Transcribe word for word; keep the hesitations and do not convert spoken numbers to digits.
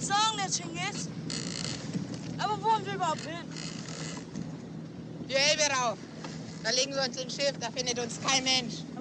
nichts sagen, der Cengiz. Aber wo wollen wir überhaupt hin? Die Elbe rauf. Da legen wir uns ins Schiff, da findet uns kein Mensch.